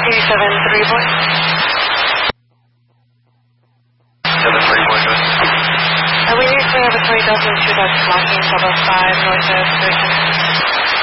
873 boy. 73 boy, good. We need to have a 20,002 that's blocking 505 north of station.